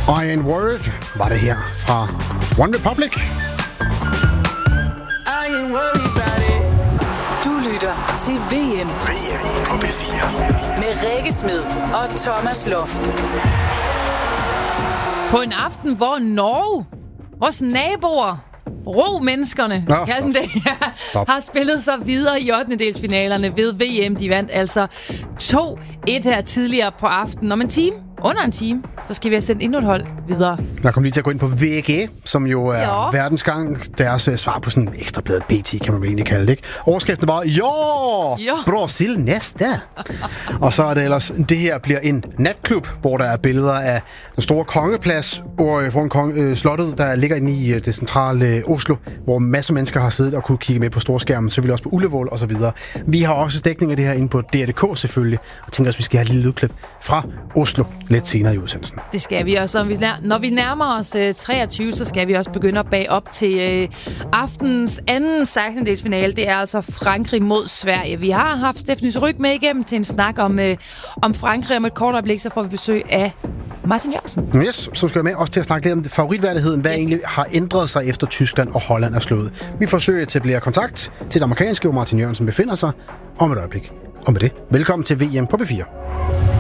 I Ain't Worried var det her fra One Republic. I ain't worried about it. Du lytter til VM. VM på B4. Med Rikke Smed og Thomas Loft. På en aften, hvor Norge, vores naboer, ro-menneskerne, har spillet sig videre i 8. ved VM. De vandt altså 2-1 her tidligere på aftenen. Om under en time, så skal vi have sendt endnu et hold videre. Jeg kommer lige til at gå ind på VG, som jo er verdensgang. Deres svar på sådan en ekstrabladet BT, kan man egentlig kalde det, ikke? Overskriften var, Brasil næste. Og så er det ellers, det her bliver en natklub, hvor der er billeder af den store kongeplads foran slottet, der ligger inde i det centrale Oslo, hvor masser af mennesker har siddet og kunne kigge med på storskærmen, selvfølgelig også på Ullevål og så videre. Vi har også dækning af det her inde på DR.dk selvfølgelig, og tænker os, vi skal have et lille lydklip fra Oslo lidt senere i udsendelsen. Det skal vi også. Når vi nærmer os 23, så skal vi også begynde at bage op til aftenens anden 16-delsfinale. Det er altså Frankrig mod Sverige. Vi har haft Stephanie Ryg med igennem til en snak om Frankrig. Om et kort øjeblik, så får vi besøg af Martin Jørgensen. Yes, som skal være med også til at snakke lidt om favoritværdigheden. Hvad egentlig har ændret sig efter Tyskland og Holland er slået. Vi forsøger at etablere kontakt til det amerikanske, hvor Martin Jørgensen befinder sig om et øjeblik. Og med det, velkommen til VM på B4.